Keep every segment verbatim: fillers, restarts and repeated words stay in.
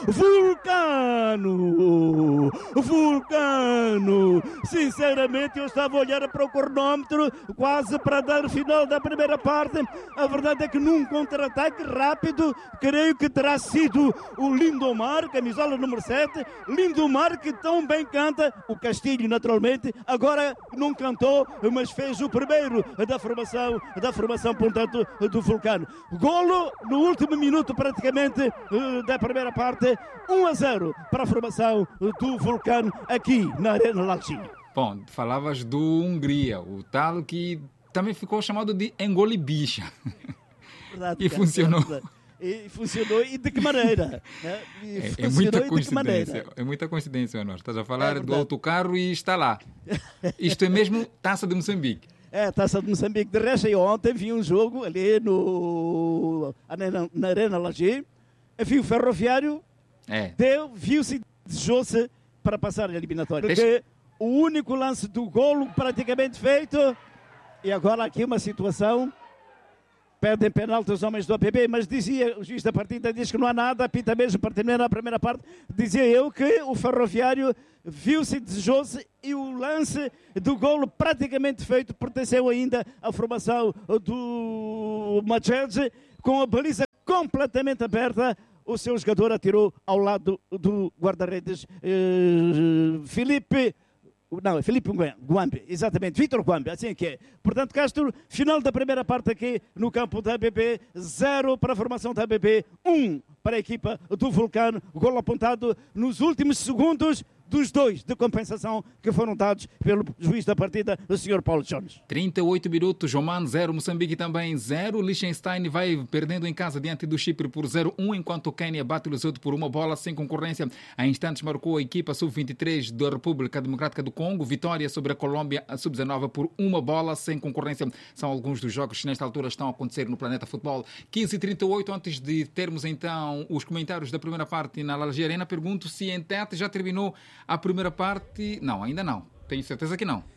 Vulcano! Vulcano! Sinceramente, eu estava a olhar para o cronómetro quase para dar final da primeira parte. A verdade é que num contra-ataque rápido, creio que terá sido o Lindomar, camisola número sete. Lindomar que tão bem canta. O Castilho, naturalmente, agora não cantou, mas fez o primeiro da formação, da formação, portanto, do Vulcano. Golo no último minuto, praticamente, da primeira parte. um a zero para a formação do Vulcano aqui na Arena Lalchi. Bom, falavas do Hungria, o tal que também ficou chamado de engolibicha. Verdade, e cara, funcionou. Verdade. E funcionou e de que maneira? Né? E é, é muita coincidência. É muita coincidência, Honor. Estás a falar é do autocarro e está lá. Isto é mesmo Taça de Moçambique. É, Taça de Moçambique. De resto, eu ontem vi um jogo ali no, na, na Arena Laje. Vi o Ferroviário. É. Deu, viu-se, desejou-se para passar a eliminatória. Porque o único lance do golo praticamente feito. E agora aqui uma situação. Perdem penalti os homens do A P B, mas dizia, o juiz da partida diz que não há nada, apita mesmo para terminar a primeira parte. Dizia eu que o Ferroviário viu-se, desejou-se e o lance do golo praticamente feito pertenceu ainda à formação do Machete, com a baliza completamente aberta. O seu jogador atirou ao lado do guarda-redes eh, Felipe. Não, é Felipe Guambe, exatamente, Vítor Guambe, assim é que é. Portanto, Castro, final da primeira parte aqui no campo da A B B, zero para a formação da A B B, um para a equipa do Vulcano, golo apontado nos últimos segundos dos dois de compensação que foram dados pelo juiz da partida, o senhor Paulo Jones. trinta e oito minutos, Oman zero, Moçambique também zero, Liechtenstein vai perdendo em casa diante do Chipre por zero a um, enquanto o Quênia bate o Lesotho por uma bola sem concorrência. Há instantes marcou a equipa sub vinte e três da República Democrática do Congo, vitória sobre a Colômbia, a sub dezanove por uma bola sem concorrência. São alguns dos jogos que nesta altura estão a acontecer no Planeta Futebol. quinze e trinta e oito, antes de termos então os comentários da primeira parte na Lalje Arena, pergunto se em Tete já terminou a primeira parte. Não, ainda não. Tenho certeza que não.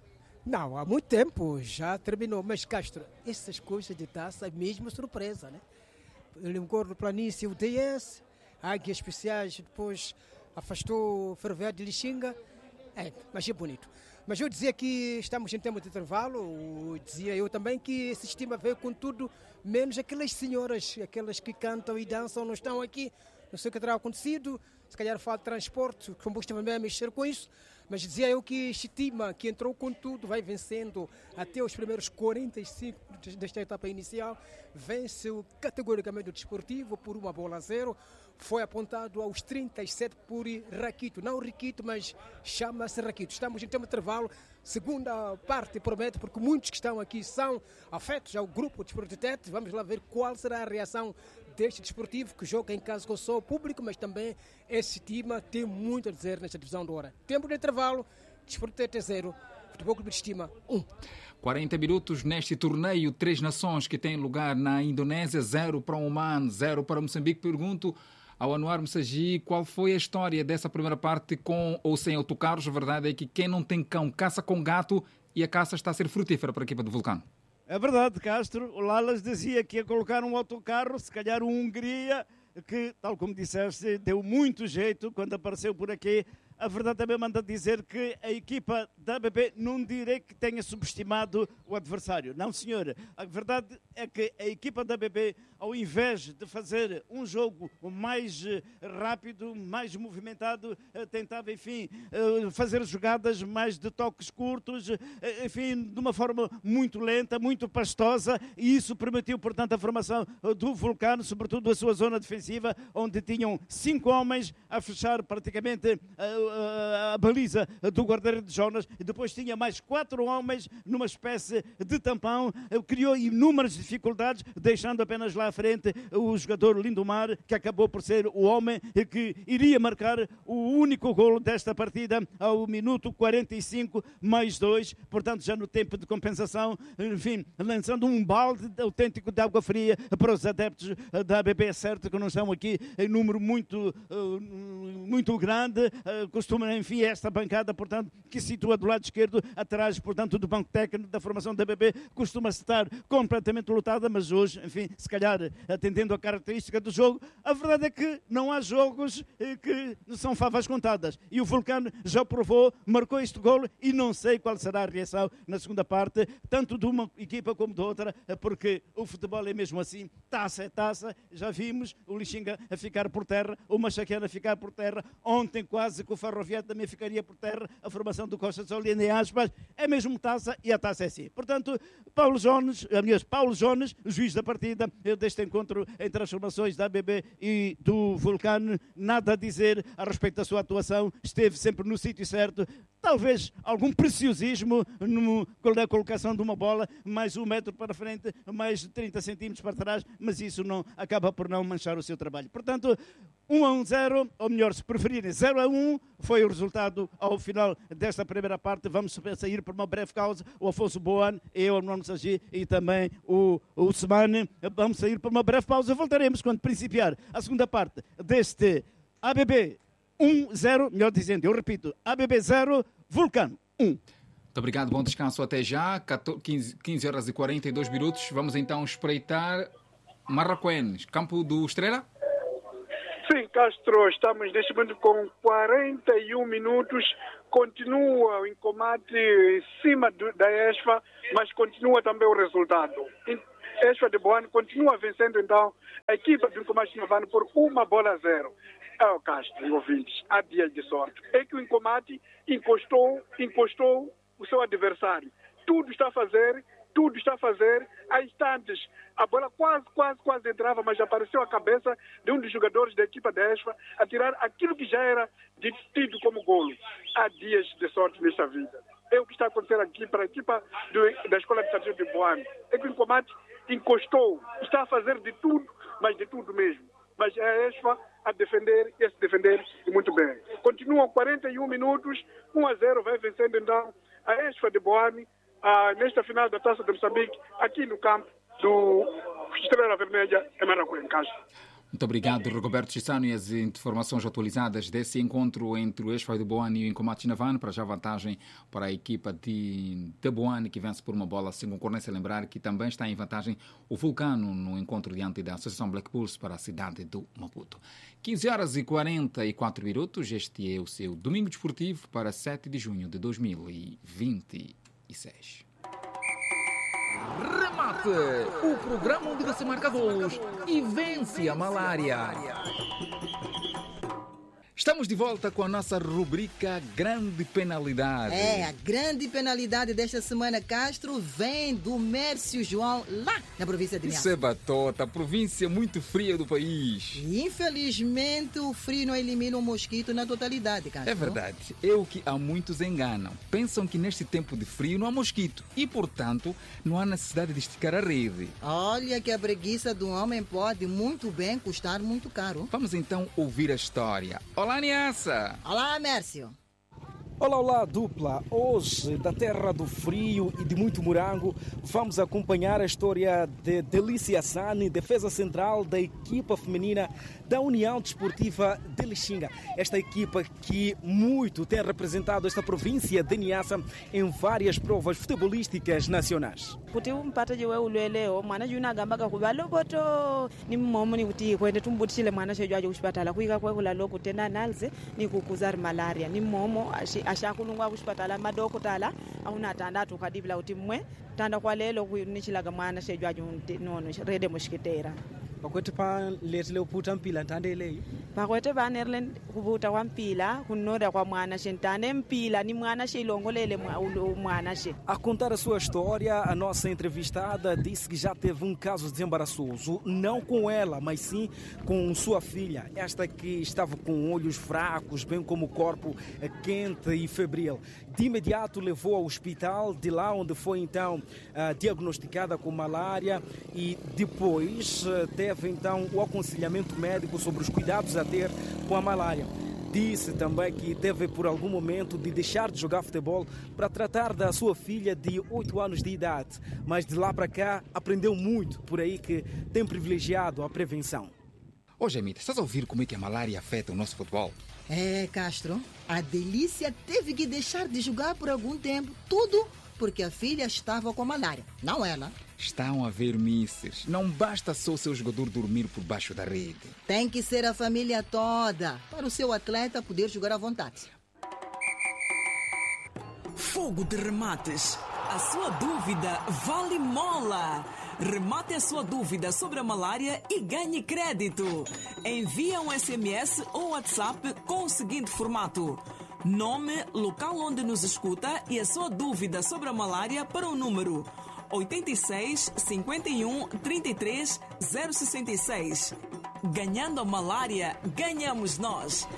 Não, há muito tempo já terminou. Mas, Castro, essas coisas de taça é mesmo surpresa, né? Eu lembro do Planície, o D S, Águias Especiais, depois afastou o Ferroviário de Lixinga. É, mas é bonito. Mas eu dizia que estamos em tempo de intervalo, dizia eu também que esse sistema veio com tudo, menos aquelas senhoras, aquelas que cantam e dançam, não estão aqui. Não sei o que terá acontecido, se calhar falta de transporte, o combustível vai mexer com isso, mas dizia eu que este time que entrou com tudo, vai vencendo até os primeiros quarenta e cinco desta etapa inicial, venceu categoricamente o Desportivo por uma bola a zero, foi apontado aos trinta e sete por Raquito, não Riquito, mas chama-se Raquito. Estamos em tempo de intervalo, segunda parte promete, porque muitos que estão aqui são afetos ao grupo Desportivo de Tete. Vamos lá ver qual será a reação deste Desportivo, que joga em casa com só o público, mas também esse time tem muito a dizer nesta divisão de hora. Tempo de intervalo, Desportivo de Tete zero, Futebol Clube de Estima um. quarenta minutos neste torneio Três Nações que tem lugar na Indonésia, zero para o Oman, zero para Moçambique. Pergunto ao Anuar Messagi qual foi a história dessa primeira parte com ou sem autocarros. A verdade é que quem não tem cão caça com gato e a caça está a ser frutífera para a equipa do Vulcano. É verdade, Castro. O Lalas dizia que ia colocar um autocarro, se calhar o Hungria, que, tal como disseste, deu muito jeito quando apareceu por aqui. A verdade também manda dizer que a equipa da A B B não direi que tenha subestimado o adversário. Não, senhor. A verdade é que a equipa da A B B, ao invés de fazer um jogo mais rápido, mais movimentado, tentava, enfim, fazer jogadas mais de toques curtos, enfim, de uma forma muito lenta, muito pastosa, e isso permitiu, portanto, a formação do Vulcano, sobretudo a sua zona defensiva, onde tinham cinco homens a fechar praticamente a a baliza do guarda-redes Jonas, e depois tinha mais quatro homens numa espécie de tampão, criou inúmeras dificuldades, deixando apenas lá à frente o jogador Lindomar, que acabou por ser o homem que iria marcar o único golo desta partida ao minuto quarenta e cinco mais dois, portanto já no tempo de compensação, enfim, lançando um balde autêntico de água fria para os adeptos da A B B. É certo que não estão aqui em número muito, muito grande, costuma, enfim, esta bancada, portanto, que situa do lado esquerdo, atrás, portanto, do banco técnico da formação da A B B, costuma estar completamente lotada, mas hoje, enfim, se calhar pensar, atendendo à característica do jogo, a verdade é que não há jogos que são favas contadas. E o Vulcano já provou, marcou este golo e não sei qual será a reação na segunda parte, tanto de uma equipa como de outra, porque o futebol é mesmo assim, taça é taça. Já vimos o Lixinga a ficar por terra, o Machaquena a ficar por terra, ontem quase que o Ferroviário também ficaria por terra, a formação do Costa de Sol e em aspas, é mesmo taça e a taça é assim. Portanto, Paulo Jones, aliás, Paulo Jones, juiz da partida deste encontro entre as formações da A B B e do Vulcano, nada a dizer a respeito da sua atuação, esteve sempre no sítio certo, talvez algum preciosismo no, na colocação de uma bola, mais um metro para frente, mais trinta centímetros para trás, mas isso não acaba por não manchar o seu trabalho. Portanto, um a zero, ou melhor, se preferirem, zero a um, foi o resultado ao final desta primeira parte. Vamos sair por uma breve pausa. O Afonso Boan, eu, o Nuno Sagi e também o, o Semane, vamos sair por uma breve pausa. Voltaremos quando principiar a segunda parte deste A B B um zero, melhor dizendo, eu repito, A B B zero, Vulcano um. Muito obrigado, bom descanso até já. quinze horas e quarenta e dois minutos. Vamos então espreitar Marraquenes, campo do Estrela. Sim, Castro, estamos neste momento com quarenta e um minutos, continua o encomate em cima do, da ESFA, mas continua também o resultado. ESFA de Boane continua vencendo então a equipa do encomate de Navano por uma bola a zero. É o Castro, e ouvintes, há dias de sorte. É que o encomate encostou, encostou o seu adversário. Tudo está a fazer, tudo está a fazer, há instantes. A bola quase, quase, quase entrava, mas apareceu a cabeça de um dos jogadores da equipa da ESFA a tirar aquilo que já era tido como golo. Há dias de sorte nesta vida. É o que está a acontecer aqui para a equipa do, da Escola de Sargento de Boane. É que o encomate encostou, está a fazer de tudo, mas de tudo mesmo. Mas é a ESFA a defender e a se defender e muito bem. Continuam quarenta e um minutos, um a zero vai vencendo então a ESFA de Boane ah, nesta final da Taça de Moçambique, aqui no campo do Estrela Vermelha em Maracuã, em casa. Muito obrigado, Roberto Chissano, e as informações atualizadas desse encontro entre o ESFA de Boane e o Encomate Navano. Para já vantagem para a equipa de, de Boane, que vence por uma bola sem concorrência. Lembrar que também está em vantagem o Vulcano no encontro diante da Associação Black Bulls para a cidade do Maputo. quinze horas e quarenta e quatro minutos, este é o seu Domingo Desportivo para sete de junho de dois mil e vinte e seis. Remate! O programa onde você marca golos e vence a malária. Estamos de volta com a nossa rubrica Grande Penalidade. É, a grande penalidade desta semana, Castro, vem do Mércio João, lá na província de Niassa. Isso é Batota, província muito fria do país. E, infelizmente, o frio não elimina o mosquito na totalidade, Castro. É verdade. É o que há muitos enganam. Pensam que neste tempo de frio não há mosquito e, portanto, não há necessidade de esticar a rede. Olha que a preguiça do homem pode muito bem custar muito caro. Vamos então ouvir a história. Olá, Niassa! Olá, Mércio! Olá, olá, dupla! Hoje, da terra do frio e de muito morango, vamos acompanhar a história de Delícia Sani, defesa central da equipa feminina da União Desportiva de Lixinga. Esta equipa que muito tem representado esta província de Niassa em várias provas futebolísticas nacionais. Kuti umpata je wewe ulweleo mwana juna gamba kakuba loboto ni mmomo ni kuti kwende tumbutishile mwana shejwaje kushipatala kuika kwe kula loku tena analze ni kukuzari malaria ni mmomo ashakulungwa kushipatala madokotala auna tandatu kadibla uti mmwe tanda kwa lelo kunichilaga mwana shejwaje nono rede mushikitera Pakwete pa letile uputa mpila ntande eleyo. Pakwete pa nerle kuputa kwa mpila kunoda kwa mwana she ntande mpila ni mwana she ilongolele mwana she. A contar a sua história, a nossa entrevistada disse que já teve um caso desembaraçoso, não com ela, mas sim com sua filha. Esta que estava com olhos fracos, bem como o corpo quente e febril. De imediato levou ao hospital, de lá onde foi então uh, diagnosticada com malária e depois uh, teve Teve então o aconselhamento médico sobre os cuidados a ter com a malária. Disse também que teve por algum momento de deixar de jogar futebol para tratar da sua filha de oito anos de idade. Mas de lá para cá aprendeu muito, por aí que tem privilegiado a prevenção. Ô Jamita, estás a ouvir como é que a malária afeta o nosso futebol? É, Castro, a Delícia teve que deixar de jogar por algum tempo, tudo porque a filha estava com malária, não ela. Estão a ver, misses. Não basta só o seu jogador dormir por baixo da rede. Tem que ser a família toda, para o seu atleta poder jogar à vontade. Fogo de Remates. A sua dúvida vale mola. Remate a sua dúvida sobre a malária e ganhe crédito. Envie um S M S ou WhatsApp com o seguinte formato: nome, local onde nos escuta e a sua dúvida sobre a malária para o número oito seis, cinco um, três três, zero seis seis. Ganhando a malária, ganhamos nós.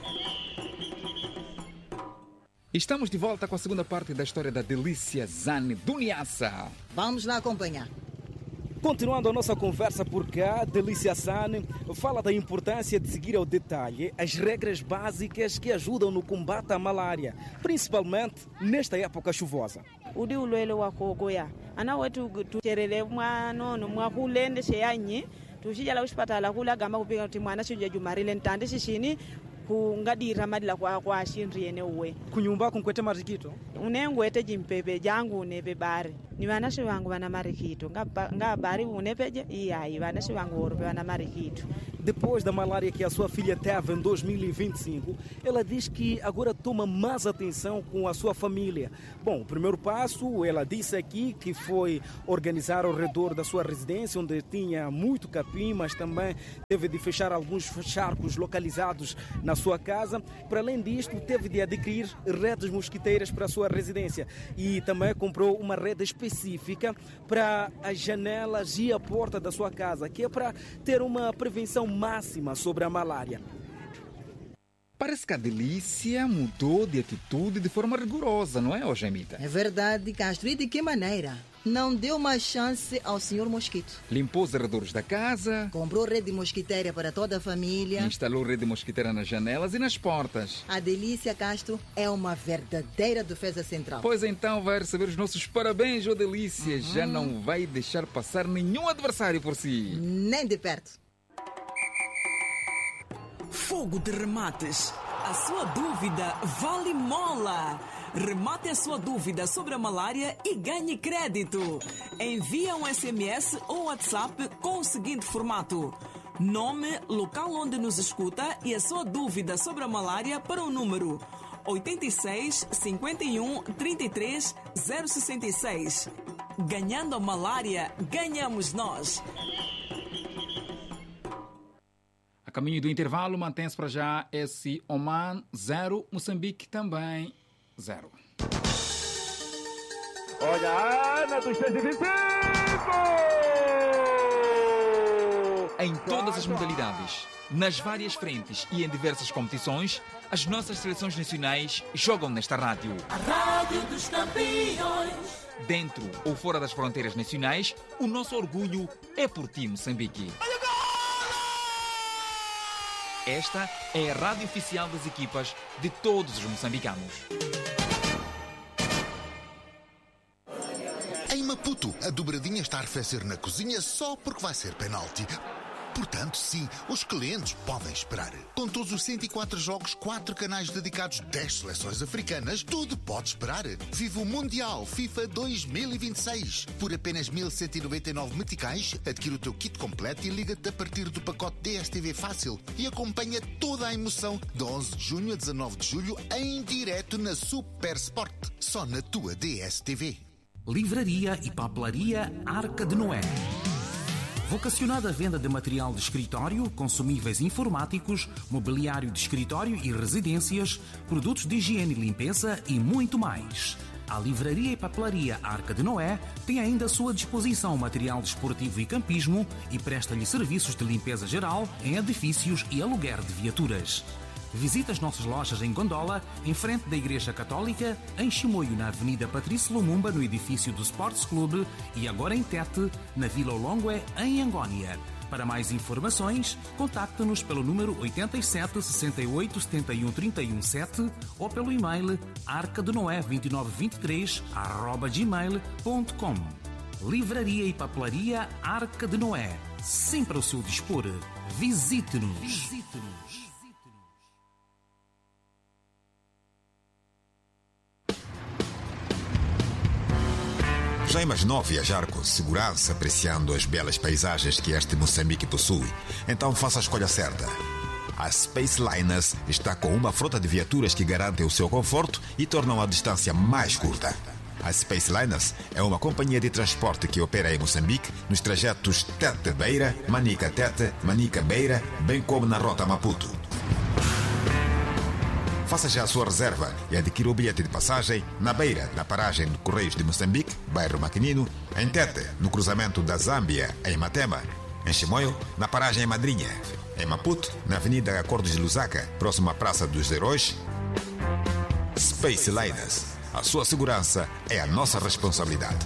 Estamos de volta com a segunda parte da história da Delícia Zane do Niassa. Vamos lá acompanhar. Continuando a nossa conversa por cá, Delícia Zane fala da importância de seguir ao detalhe as regras básicas que ajudam no combate à malária, principalmente nesta época chuvosa. udi ulwele wakogoya ana wetu tucherele mwana no mwakulende sheyanyi tushijala ushipatala kula gama kupika kuti mwana chija jumarile ntande shishini kungadira madila kwa kwa shinriene uwe kunyumba kunkwete marikito unengwete jimpepe jangu nepe bari ni vanashi vangu vana marikito nga bari unepeje iyayi vanashi vangu orupe vana marikito. Depois da malária que a sua filha teve em dois mil e vinte e cinco, ela diz que agora toma mais atenção com a sua família. Bom, o primeiro passo, ela disse aqui que foi organizar ao redor da sua residência, onde tinha muito capim, mas também teve de fechar alguns charcos localizados na sua casa. Para além disto, teve de adquirir redes mosquiteiras para a sua residência e também comprou uma rede específica para as janelas e a porta da sua casa, que é para ter uma prevenção máxima sobre a malária. Parece que a Delícia mudou de atitude de forma rigorosa, não é, Ogemita? É verdade, Castro. E de que maneira? Não deu mais chance ao senhor Mosquito. Limpou os arredores da casa. Comprou rede mosquiteira para toda a família. Instalou rede mosquiteira nas janelas e nas portas. A Delícia, Castro, é uma verdadeira defesa central. Pois então vai receber os nossos parabéns, ô Delícia. Uhum. Já não vai deixar passar nenhum adversário por si. Nem de perto. Fogo de Remates. A sua dúvida vale mola. Remate a sua dúvida sobre a malária e ganhe crédito. Envie um S M S ou WhatsApp com o seguinte formato: nome, local onde nos escuta e a sua dúvida sobre a malária para o número oito seis, cinco um, três três, zero seis seis. Ganhando a malária, ganhamos nós. A caminho do intervalo, mantém-se para já esse Oman zero, Moçambique também zero. Olha, Ana dos cento e vinte e cinco! Em todas as modalidades, nas várias frentes e em diversas competições, as nossas seleções nacionais jogam nesta rádio. A Rádio dos Campeões. Dentro ou fora das fronteiras nacionais, o nosso orgulho é por ti, Moçambique. Esta é a rádio oficial das equipas de todos os moçambicanos. Em Maputo, a dobradinha está a arrefecer na cozinha só porque vai ser penalti. Portanto, sim, os clientes podem esperar. Com todos os cento e quatro jogos, quatro canais dedicados, dez seleções africanas, tudo pode esperar. Viva o Mundial FIFA dois mil e vinte e seis. Por apenas mil cento e noventa e nove meticais, adquire o teu kit completo e liga-te a partir do pacote D S T V Fácil e acompanha toda a emoção de onze de junho a dezanove de julho em direto na Super Sport. Só na tua D S T V. Livraria e papelaria Arca de Noé. Vocacionada à venda de material de escritório, consumíveis informáticos, mobiliário de escritório e residências, produtos de higiene e limpeza e muito mais. A Livraria e Papelaria Arca de Noé tem ainda à sua disposição material desportivo e campismo e presta-lhe serviços de limpeza geral em edifícios e aluguer de viaturas. Visite as nossas lojas em Gondola, em frente da Igreja Católica, em Chimoio, na Avenida Patrício Lumumba, no edifício do Sports Club, e agora em Tete, na Vila Olongue, em Angónia. Para mais informações, contacte-nos pelo número oito sete, seis oito, sete um, três um sete ou pelo e-mail arcadenoé dois nove dois três arroba gmail ponto com. Livraria e Papelaria Arca de Noé. Sempre ao seu dispor. Visite-nos. Visite-nos. Já imaginou viajar com segurança, apreciando as belas paisagens que este Moçambique possui? Então faça a escolha certa. A Space Liners está com uma frota de viaturas que garantem o seu conforto e tornam a distância mais curta. A Space Liners é uma companhia de transporte que opera em Moçambique nos trajetos Tete-Beira, Manica-Tete, Manica-Beira, bem como na rota Maputo. Faça já a sua reserva e adquira o bilhete de passagem na Beira, na paragem de Correios de Moçambique, bairro Maquinino, em Tete, no cruzamento da Zâmbia, em Matema, em Chimoio, na paragem em Madrinha, em Maputo, na Avenida Acordos de Lusaka, próximo à Praça dos Heróis. Space Liners. A sua segurança é a nossa responsabilidade.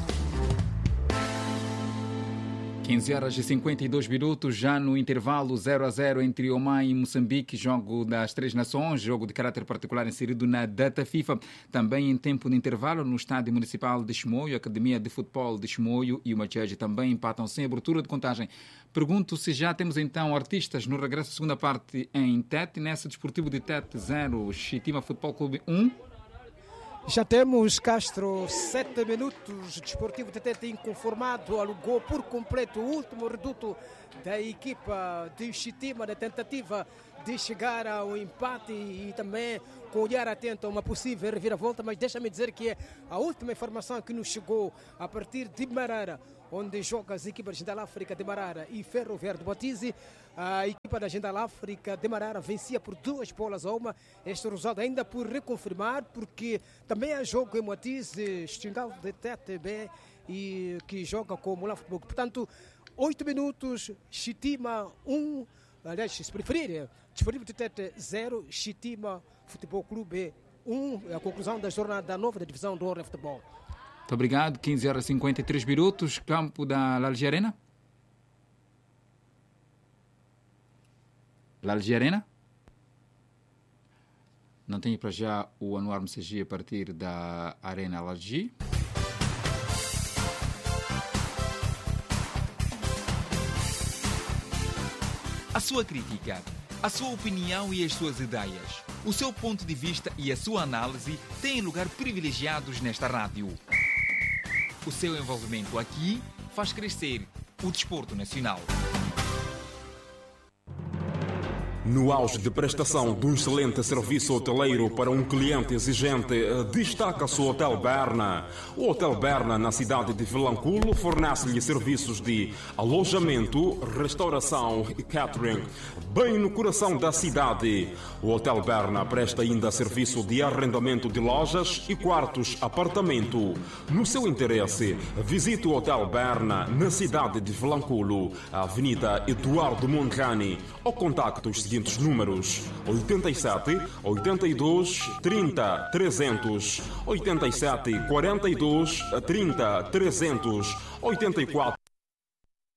quinze horas e cinquenta e dois minutos, já no intervalo zero a zero entre Oman e Moçambique, jogo das Três Nações, jogo de caráter particular inserido na data FIFA. Também em tempo de intervalo no Estádio Municipal de Chimoio, a Academia de Futebol de Chimoio e o Macheji também empatam sem abertura de contagem. Pergunto se já temos então artistas no regresso da segunda parte em Tete, nessa Desportivo de Tete zero, Chitima Futebol Clube um. Já temos Castro, sete minutos, Desportivo de Tete inconformado, alugou por completo o último reduto da equipa de Chitima na tentativa de chegar ao empate e também com olhar atento a uma possível reviravolta, mas deixa-me dizer que a última informação que nos chegou a partir de Marara, onde joga as equipas da África de Marara e Ferroviário de Botize, a equipa da Agenda África de Marara vencia por duas bolas a uma. Este resultado ainda por reconfirmar, porque também há jogo em Moatize, Stendhal de Tete B, e que joga com o Mulan Futebol. Portanto, oito minutos, Chitima um, aliás, se preferir, Desportivo de Tete zero, Chitima Futebol Clube um, a conclusão da jornada nova da divisão do Honra Futebol. Muito obrigado, quinze horas e cinquenta e três minutos, campo da Lalji Arena. Lalji Arena? Não tenho para já o Anuar Messagi a partir da Arena Lalji. A sua crítica, a sua opinião e as suas ideias, o seu ponto de vista e a sua análise têm lugar privilegiados nesta rádio. O seu envolvimento aqui faz crescer o desporto nacional. No auge de prestação de um excelente serviço hoteleiro para um cliente exigente, destaca-se o Hotel Berna. O Hotel Berna, na cidade de Vilanculo, fornece-lhe serviços de alojamento, restauração e catering. Bem no coração da cidade, o Hotel Berna presta ainda serviço de arrendamento de lojas e quartos apartamento. No seu interesse, visite o Hotel Berna na cidade de Vilanculo, a Avenida Eduardo Mondlane, ou contacte os seguintes números: oitenta e sete, oitenta e dois, trinta, trezentos, oitenta e sete, quarenta e dois, trinta, trezentos, oitenta e quatro.